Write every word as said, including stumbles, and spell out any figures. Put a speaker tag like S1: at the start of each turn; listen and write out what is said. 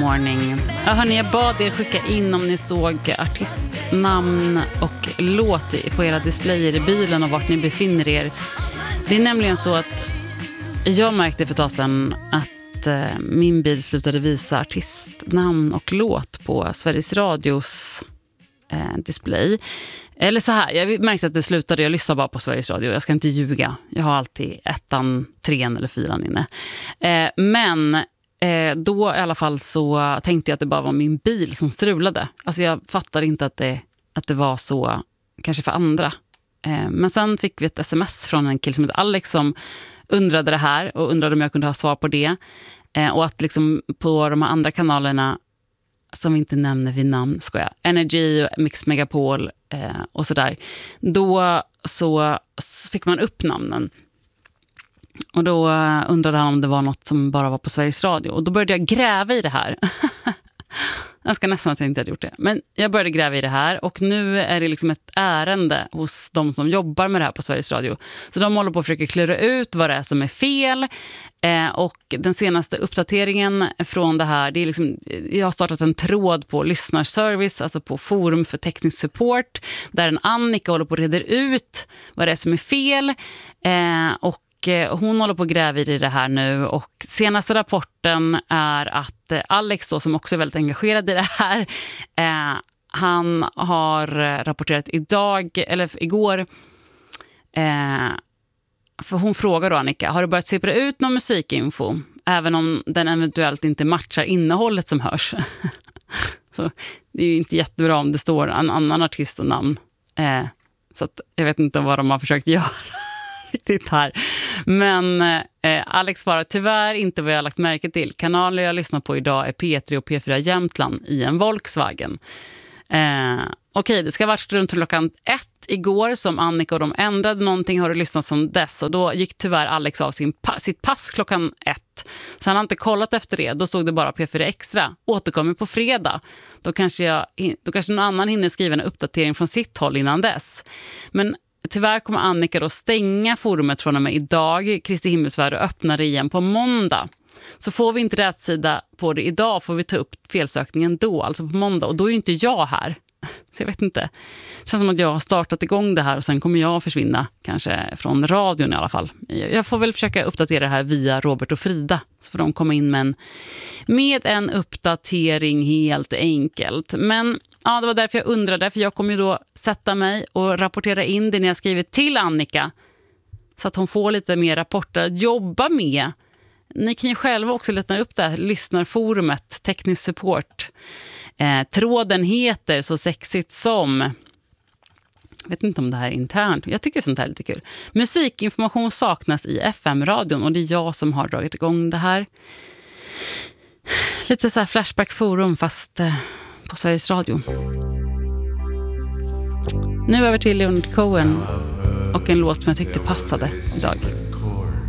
S1: Morning. Ja, hörni, jag bad er skicka in om ni såg artistnamn och låt på era displayer i bilen och vart ni befinner er. Det är nämligen så att jag märkte för ett tag sedan att eh, min bil slutade visa artistnamn och låt på Sveriges Radios eh, display. Eller så här, jag märkte att det slutade, jag lyssnar bara på Sveriges Radio, jag ska inte ljuga. Jag har alltid ettan, trean eller fyran inne. Eh, men eh, då i alla fall så tänkte jag att det bara var min bil som strulade. Alltså jag fattar inte att det, att det var så, kanske för andra. Eh, men sen fick vi ett sms från en kille som heter Alex som undrade det här och undrade om jag kunde ha svar på det. Eh, och att liksom på de här andra kanalerna som vi inte nämner vid namn, ska jag, Energy, Mix Megapol eh, och sådär. Då så fick man upp namnen. Och då undrade han om det var något som bara var på Sveriges Radio. Och då började jag gräva i det här. Jag ska nästan att jag inte hade gjort det. Men jag började gräva i det här. Och nu är det liksom ett ärende hos de som jobbar med det här på Sveriges Radio. Så de håller på att försöka klura ut vad det är som är fel. Eh, och den senaste uppdateringen från det här, det är liksom, jag har startat en tråd på lyssnarservice, alltså på forum för teknisk support. Där en Annika håller på att reda ut vad det är som är fel. Eh, och hon håller på att gräva i det här nu och senaste rapporten är att Alex då, som också är väldigt engagerad i det här, eh, han har rapporterat idag, eller igår, eh, för hon frågar då Annika, har du börjat sippra ut någon musikinfo även om den eventuellt inte matchar innehållet som hörs? Så det är ju inte jättebra om det står en annan artist och namn, eh, så att jag vet inte vad de har försökt göra riktigt här. Men eh, Alex svarar tyvärr inte vad jag har lagt märke till. Kanaler jag lyssnar på idag är P tre och P fyra Jämtland i en Volkswagen. Eh, Okej, okay, det ska ha varit runt klockan ett igår som Annika och de ändrade någonting. Har du lyssnat som dess? Och då gick tyvärr Alex av sin pa- sitt pass klockan ett. Så han har inte kollat efter det. Då stod det bara P fyra Extra. Återkommer på fredag. Då kanske, jag, då kanske någon annan hinner skriva en uppdatering från sitt håll innan dess. Men tyvärr kommer Annika då stänga forumet från och med idag. Kristi himmelsfärd och öppnar det igen på måndag. Så får vi inte rätt sida på det idag får vi ta upp felsökningen då, alltså på måndag. Och då är ju inte jag här. Så jag vet inte. Det känns som att jag har startat igång det här och sen kommer jag försvinna kanske från radion i alla fall. Jag får väl försöka uppdatera det här via Robert och Frida. Så får de komma in med en, med en uppdatering helt enkelt. Men ja, det var därför jag undrade, för jag kommer ju då sätta mig och rapportera in det när jag skriver till Annika så att hon får lite mer rapporter att jobba med. Ni kan ju själva också leta upp det här lyssnarforumet, teknisk support. Eh, tråden heter så sexigt som, jag vet inte om det här är internt, jag tycker sånt här är lite kul. Musikinformation saknas i F M-radion och det är jag som har dragit igång det här. Lite så här Flashback-forum fast eh, på Sveriges Radio. Nu över till Leonard Cohen och en låt som jag tyckte passade idag.